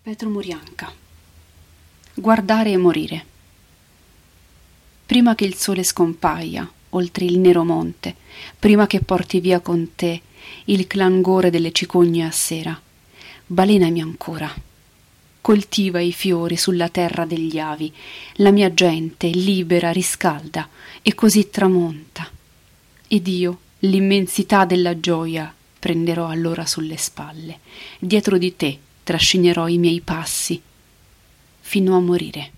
Petro Murianca. Guardare e morire. Prima che il sole scompaia oltre il nero monte, prima che porti via con te il clangore delle cicogne a sera, balenami ancora. Coltiva i fiori sulla terra degli avi, la mia gente libera riscalda e così tramonta. Ed io l'immensità della gioia prenderò allora sulle spalle, dietro di te trascinerò i miei passi fino a morire.